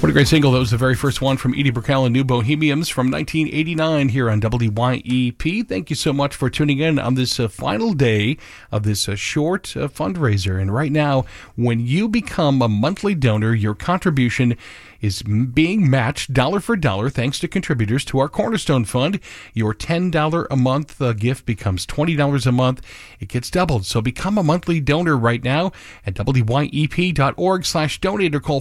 What a great single. That was the very first one from Edie Brickell and New Bohemians from 1989 here on WYEP. Thank you so much for tuning in on this final day of this short fundraiser. And right now, when you become a monthly donor, your contribution is being matched dollar for dollar thanks to contributors to our Cornerstone Fund. Your $10 a month gift becomes $20 a month. It gets doubled. So become a monthly donor right now at wyep.org/donate or call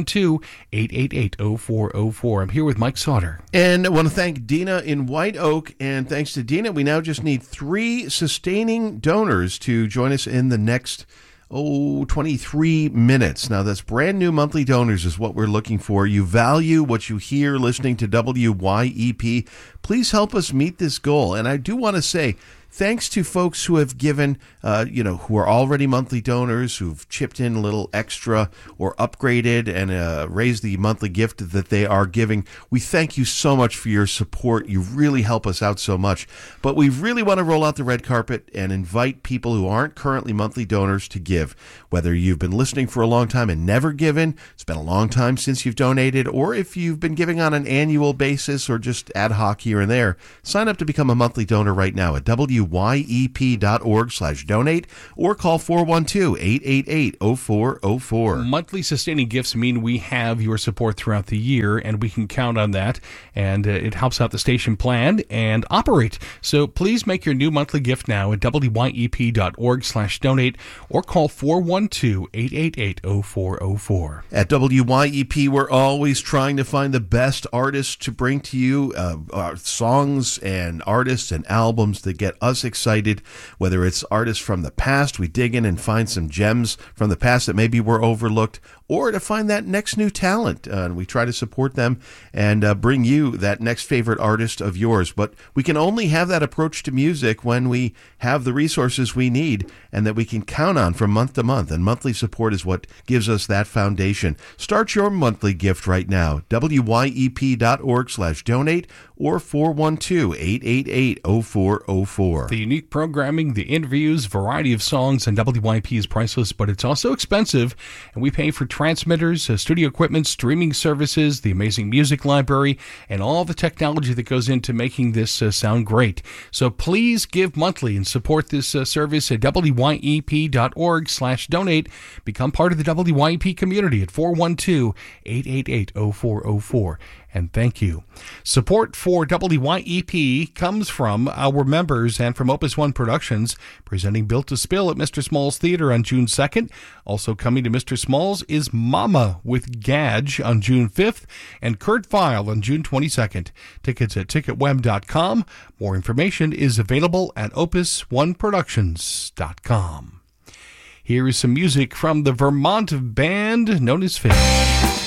412-888-0404. I'm here with Mike Sauter. And I want to thank Dina in White Oak. And thanks to Dina, we now just need 3 sustaining donors to join us in the next 23 minutes. Now, that's brand new monthly donors is what we're looking for. You value what you hear listening to WYEP. Please help us meet this goal. And I do want to say, thanks to folks who have given, who are already monthly donors, who've chipped in a little extra or upgraded and raised the monthly gift that they are giving. We thank you so much for your support. You really help us out so much. But we really want to roll out the red carpet and invite people who aren't currently monthly donors to give. Whether you've been listening for a long time and never given, it's been a long time since you've donated, or if you've been giving on an annual basis or just ad hoc here and there, sign up to become a monthly donor right now at wyep.org/donate or call 412-888-0404. Monthly sustaining gifts mean we have your support throughout the year, and we can count on that, and it helps out the station plan and operate. So please make your new monthly gift now at wyep.org/donate or call 412-888-0404. At WYEP, we're always trying to find the best artists to bring to you, songs and artists and albums that get us excited, whether it's artists from the past, we dig in and find some gems from the past that maybe were overlooked, or to find that next new talent. And we try to support them and bring you that next favorite artist of yours. But we can only have that approach to music when we have the resources we need and that we can count on from month to month. And monthly support is what gives us that foundation. Start your monthly gift right now. wyep.org/donate or 412-888-0404. The unique programming, the interviews, variety of songs, and WYP is priceless, but it's also expensive, and we pay for transmitters, studio equipment, streaming services, the amazing music library, and all the technology that goes into making this sound great. So please give monthly and support this service at wyep.org/donate. Become part of the WYP community at 412-888-0404. And thank you. Support for WYEP comes from our members and from Opus One Productions, presenting Built to Spill at Mr. Small's Theater on June 2nd. Also coming to Mr. Small's is Mama with Gadge on June 5th and Kurt File on June 22nd. Tickets at ticketweb.com. More information is available at opusoneproductions.com. Here is some music from the Vermont band known as Fish.